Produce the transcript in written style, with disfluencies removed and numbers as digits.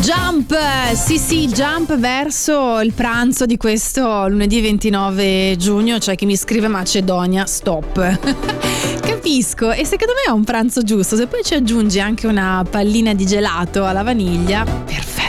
Jump, sì, jump verso il pranzo di questo lunedì 29 giugno. C'è chi mi scrive Macedonia, stop. Capisco, e secondo me è un pranzo giusto. Se poi ci aggiungi anche una pallina di gelato alla vaniglia, perfetto.